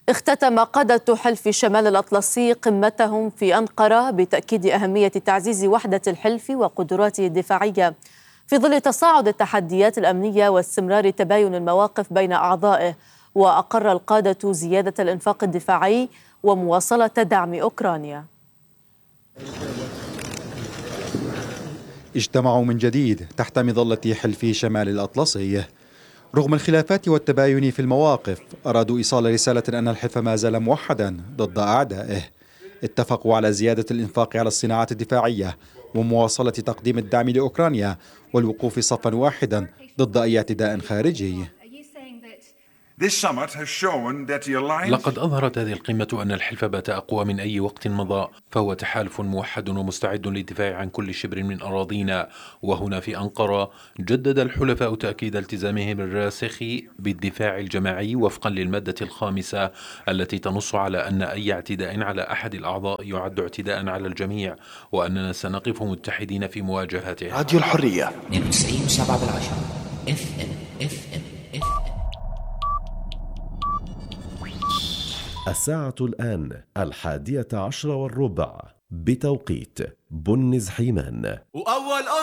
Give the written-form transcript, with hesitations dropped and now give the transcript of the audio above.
اختتم قادة حلف شمال الأطلسي قمتهم في أنقرة بتأكيد أهمية تعزيز وحدة الحلف وقدراته الدفاعية في ظل تصاعد التحديات الأمنية واستمرار تباين المواقف بين أعضائه. وأقر القادة زيادة الإنفاق الدفاعي ومواصلة دعم أوكرانيا. اجتمعوا من جديد تحت مظلة حلف شمال الأطلسي. رغم الخلافات والتباين في المواقف، أرادوا إيصال رسالة أن الحلف ما زال موحدا ضد أعدائه. اتفقوا على زيادة الإنفاق على الصناعات الدفاعية ومواصلة تقديم الدعم لأوكرانيا والوقوف صفا واحدا ضد أي اعتداء خارجي. لقد أظهرت هذه القمة أن الحلف بات أقوى من أي وقت مضى، فهو تحالف موحد ومستعد للدفاع عن كل شبر من أراضينا. وهنا في أنقرة جدد الحلفاء تأكيد التزامهم الراسخ بالدفاع الجماعي وفقا للمادة الخامسة التي تنص على أن أي اعتداء على أحد الأعضاء يعد اعتداء على الجميع، وأننا سنقف متحدين في مواجهته. راديو الحرية 92.7 FM. الساعة الآن 11:10 بتوقيت بن زحيمان. وأول